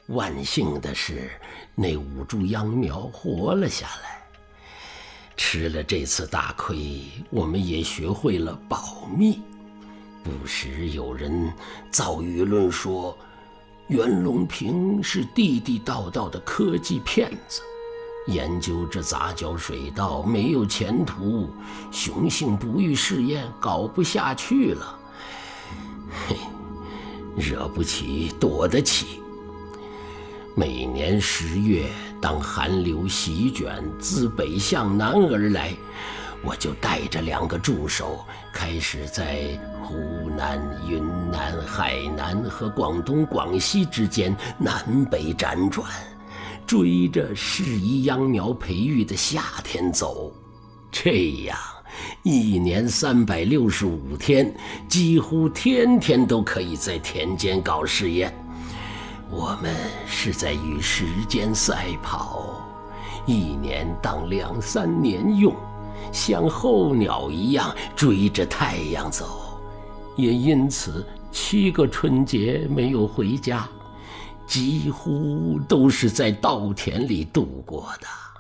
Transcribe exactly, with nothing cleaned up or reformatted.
万幸的是，那五株秧苗活了下来。吃了这次大亏，我们也学会了保密。不时有人造舆论说，袁隆平是地地道道的科技骗子，研究这杂交水稻没有前途，雄性不育试验搞不下去了。嘿，惹不起躲得起。每年十月，当寒流席卷自北向南而来，我就带着两个助手，开始在湖南、云南、海南和广东、广西之间南北辗转，追着适宜秧苗培育的夏天走。这样，一年三百六十五天，几乎天天都可以在田间搞试验。我们是在与时间赛跑，一年当两三年用，像候鸟一样追着太阳走，也因此七个春节没有回家，几乎都是在稻田里度过的。